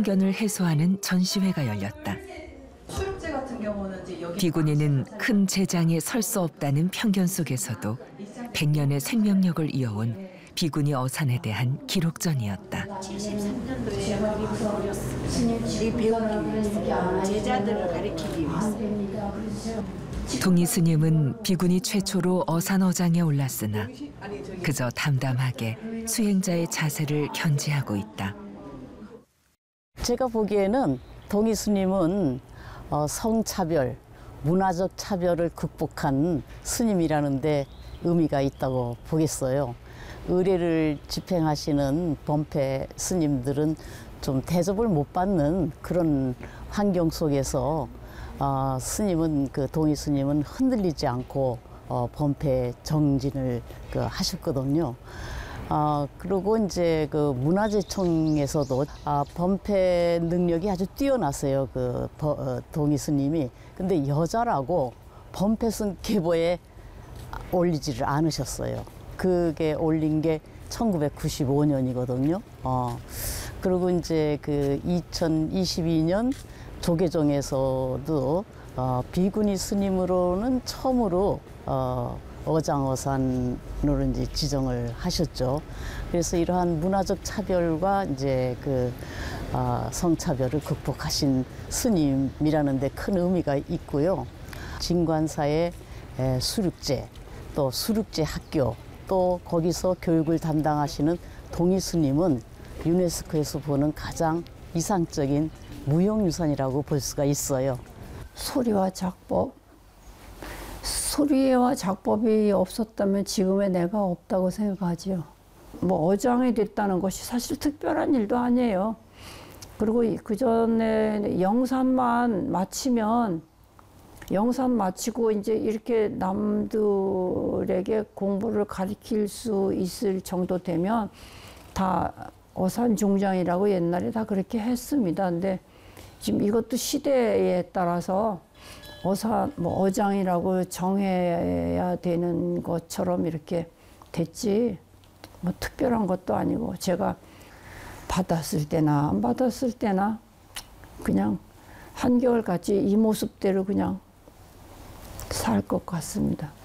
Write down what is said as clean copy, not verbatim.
편견을 해소하는 전시회가 열렸다. 수육제 같은 경우는 이제 여기 비구니는 큰 재장에 설 수 없다는 편견 속에서도 100년의 생명력을 이어온 비구니 어산에 대한 기록전이었다. 73년도에 스님들이 배우기 위해서 제자들을 가르치기 위해서. 동희 스님은 비구니 최초로 어산어장에 올랐으나 그저 담담하게 수행자의 자세를 견지하고 있다. 제가 보기에는 동희 스님은 성차별, 문화적 차별을 극복한 스님이라는 데 의미가 있다고 보겠어요. 의례를 집행하시는 범패 스님들은 좀 대접을 못 받는 그런 환경 속에서 스님은 동희 스님은 흔들리지 않고 범패 정진을 하셨거든요. 그리고 이제 문화재청에서도 범패 능력이 아주 뛰어나세요. 동희 스님이. 근데 여자라고 범패승 계보에 올리지를 않으셨어요. 그게 올린 게 1995년이거든요. 그리고 이제 2022년 조계종에서도 비구니 스님으로는 처음으로 어장어산으로 이제 지정을 하셨죠. 그래서 이러한 문화적 차별과 이제 성차별을 극복하신 스님이라는 데 큰 의미가 있고요. 진관사의 수륙제, 또 수륙제 학교, 또 거기서 교육을 담당하시는 동희 스님은 유네스코에서 보는 가장 이상적인 무형유산이라고 볼 수가 있어요. 소리와 작법, 소리와 작법이 없었다면 지금의 내가 없다고 생각하지요. 어장이 됐다는 것이 사실 특별한 일도 아니에요. 그리고 그 전에 영산만 마치면 영산 마치고 이제 이렇게 남들에게 공부를 가르칠 수 있을 정도 되면 다 어산중장이라고 옛날에 다 그렇게 했습니다. 근데 지금 이것도 시대에 따라서 어장이라고 정해야 되는 것처럼 이렇게 됐지, 특별한 것도 아니고, 제가 받았을 때나 안 받았을 때나 그냥 한결같이 이 모습대로 그냥 살 것 같습니다.